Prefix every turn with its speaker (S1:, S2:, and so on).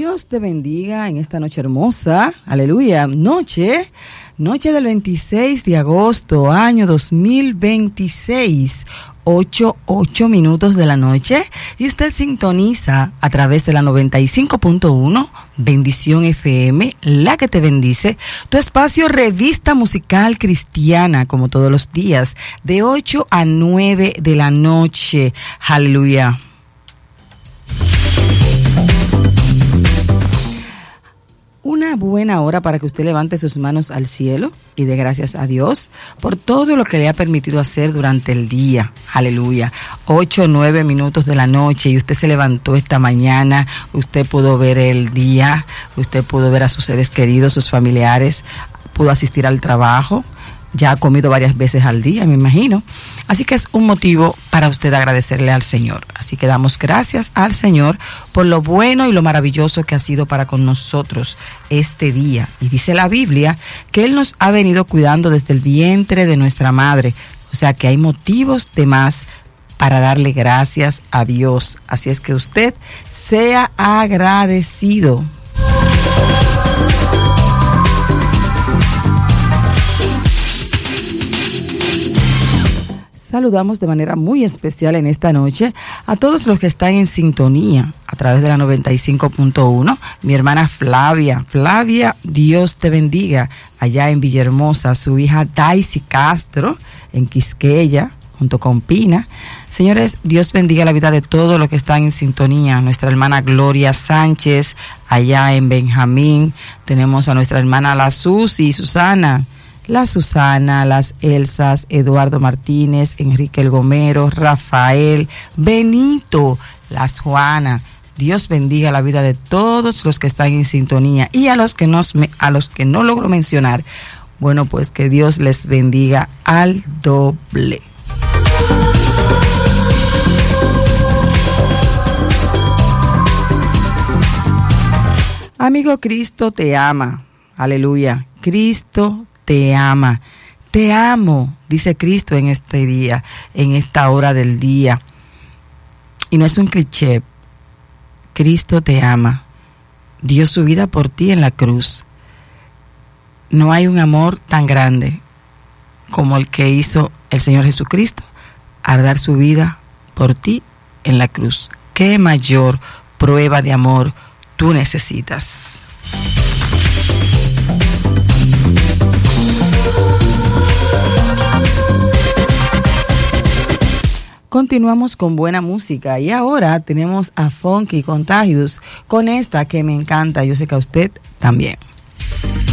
S1: Dios te bendiga en esta noche hermosa, aleluya, noche del 26 de agosto, año 2026, 8 minutos de la noche, y usted sintoniza a través de la 95.1, Bendición FM, la que te bendice, tu espacio Revista Musical Cristiana, como todos los días, de 8 a 9 de la noche, aleluya. Una buena hora para que usted levante sus manos al cielo y dé gracias a Dios por todo lo que le ha permitido hacer durante el día. Aleluya. 8 o 9 minutos de la noche y usted se levantó esta mañana, usted pudo ver el día, usted pudo ver a sus seres queridos, sus familiares, pudo asistir al trabajo. Ya ha comido varias veces al día, me imagino. Así que es un motivo para usted agradecerle al Señor. Así que damos gracias al Señor por lo bueno y lo maravilloso que ha sido para con nosotros este día. Y dice la Biblia que Él nos ha venido cuidando desde el vientre de nuestra madre. O sea que hay motivos de más para darle gracias a Dios. Así es que usted sea agradecido. Saludamos de manera muy especial en esta noche a todos los que están en sintonía a través de la 95.1. Mi hermana Flavia, Dios te bendiga, allá en Villahermosa, su hija Daisy Castro, en Quisqueya, junto con Pina. Señores, Dios bendiga la vida de todos los que están en sintonía. Nuestra hermana Gloria Sánchez, allá en Benjamín. Tenemos a nuestra hermana La Susi, Susana, la Susana, las Elsas, Eduardo Martínez, Enrique El Gomero, Rafael, Benito, las Juana. Dios bendiga la vida de todos los que están en sintonía y a los que no logro mencionar, bueno, pues que Dios les bendiga al doble. Amigo, Cristo te ama. Aleluya. Cristo te ama. Te amo, dice Cristo en este día, en esta hora del día. Y no es un cliché. Cristo te ama. Dio su vida por ti en la cruz. No hay un amor tan grande como el que hizo el Señor Jesucristo al dar su vida por ti en la cruz. ¿Qué mayor prueba de amor tú necesitas? Continuamos con buena música y ahora tenemos a Funky Contagious con esta que me encanta, yo sé que a usted también.